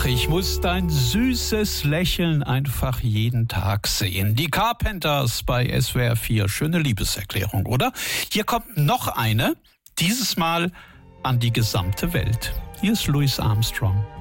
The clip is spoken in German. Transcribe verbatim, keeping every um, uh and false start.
Ich muss dein süßes Lächeln einfach jeden Tag sehen. Die Carpenters bei S W R vier. Schöne Liebeserklärung, oder? Hier kommt noch eine, dieses Mal an die gesamte Welt. Hier ist Louis Armstrong.